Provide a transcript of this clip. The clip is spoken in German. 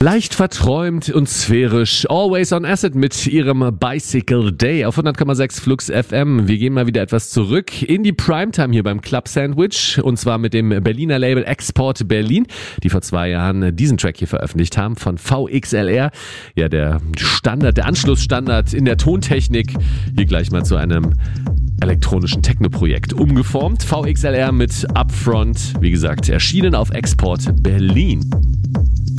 Leicht verträumt und sphärisch, Always on Acid mit ihrem Bicycle Day auf 100,6 Flux FM. Wir gehen mal wieder etwas zurück in die Primetime hier beim Club Sandwich und zwar mit dem Berliner Label Export Berlin, die vor 2 Jahren diesen Track hier veröffentlicht haben von VXLR. Ja, der Standard, der Anschlussstandard in der Tontechnik, hier gleich mal zu einem elektronischen Techno-Projekt umgeformt. VXLR mit Upfront, wie gesagt, erschienen auf Export Berlin.